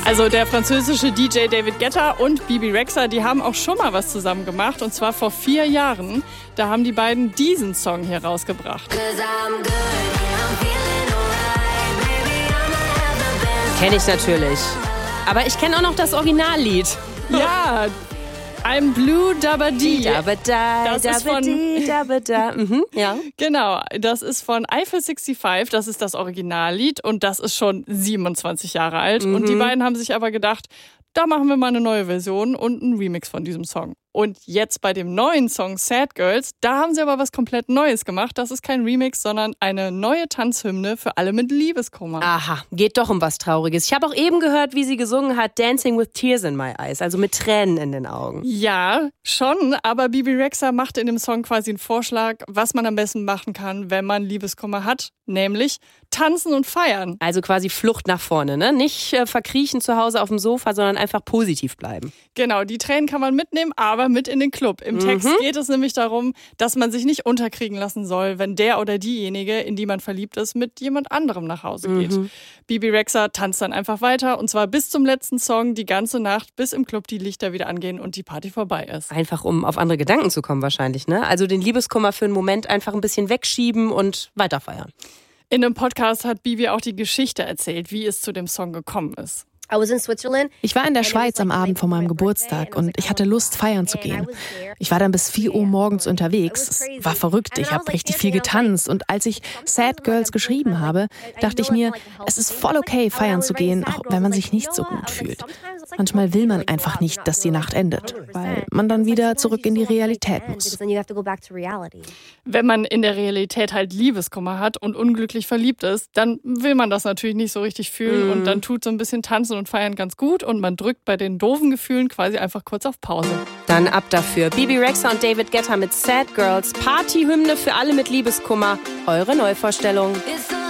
Also der französische DJ David Guetta und Bebe Rexha, die haben auch schon mal was zusammen gemacht. Und zwar vor 4 Jahren. Da haben die beiden diesen Song hier rausgebracht. Kenne ich natürlich. Aber ich kenne auch noch das Originallied. Ja, I'm Blue Dabba Dee. Das ist von... ja. Genau, das ist von Eiffel 65, das ist das Originallied und das ist schon 27 Jahre alt. Und die beiden haben sich aber gedacht, da machen wir mal eine neue Version und einen Remix von diesem Song. Und jetzt bei dem neuen Song Sad Girls, da haben sie aber was komplett Neues gemacht. Das ist kein Remix, sondern eine neue Tanzhymne für alle mit Liebeskummer. Aha, geht doch um was Trauriges. Ich habe auch eben gehört, wie sie gesungen hat, Dancing with Tears in My Eyes, also mit Tränen in den Augen. Ja, schon, aber Bebe Rexha macht in dem Song quasi einen Vorschlag, was man am besten machen kann, wenn man Liebeskummer hat, nämlich tanzen und feiern. Also quasi Flucht nach vorne, ne? Nicht verkriechen zu Hause auf dem Sofa, sondern einfach positiv bleiben. Genau, die Tränen kann man mitnehmen, aber mit in den Club. Im Text geht es nämlich darum, dass man sich nicht unterkriegen lassen soll, wenn der oder diejenige, in die man verliebt ist, mit jemand anderem nach Hause geht. Bebe Rexha tanzt dann einfach weiter und zwar bis zum letzten Song, die ganze Nacht, bis im Club die Lichter wieder angehen und die Party vorbei ist. Einfach um auf andere Gedanken zu kommen wahrscheinlich, ne? Also den Liebeskummer für einen Moment einfach ein bisschen wegschieben und weiterfeiern. In einem Podcast hat Bebe auch die Geschichte erzählt, wie es zu dem Song gekommen ist. Ich war in der Schweiz am Abend vor meinem Geburtstag und ich hatte Lust, feiern zu gehen. Ich war dann bis 4 Uhr morgens unterwegs. Es war verrückt, ich habe richtig viel getanzt und als ich Sad Girls geschrieben habe, dachte ich mir, es ist voll okay, feiern zu gehen, auch wenn man sich nicht so gut fühlt. Manchmal will man einfach nicht, dass die Nacht endet, weil man dann wieder zurück in die Realität muss. Wenn man in der Realität halt Liebeskummer hat und unglücklich verliebt ist, dann will man das natürlich nicht so richtig fühlen und dann tut so ein bisschen Tanzen und Feiern ganz gut und man drückt bei den doofen Gefühlen quasi einfach kurz auf Pause. Dann ab dafür. Bebe Rexha und David Guetta mit Sad Girls, Partyhymne für alle mit Liebeskummer. Eure Neuvorstellung.